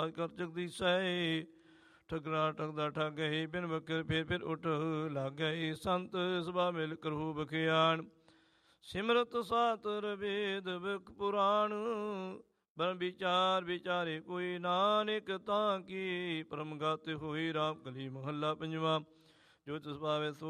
ਕਰ ਜਗਦੀਸੈ। ਠਗਰਾ ਠਗਦਾ ਠੱਗ ਗਏ, ਬਿਨ ਬਕਰ ਫਿਰ ਉੱਠ ਲੱਗ ਗਏ। ਸੰਤ ਸਭਾ ਮਿਲ ਕਰਹੂ ਬਖਿਆਣ, ਸਿਮਰਤ ਸਾਤਰ ਵੇਦ ਬਿਕ ਪੁਰਾਣ। ਬ੍ਰਹਮ ਵਿਚਾਰ ਵਿਚਾਰੇ ਕੋਈ, ਨਾਨਕ ਤਾਂ ਕੀ ਪਰਮ ਗਤ ਹੋਈ। ਰਾਮ ਕਲੀ ਮਹੱਲਾ ਪੰਜਵਾ। ਜੋ ਤਿਸ ਭਾਵੇ ਸੋ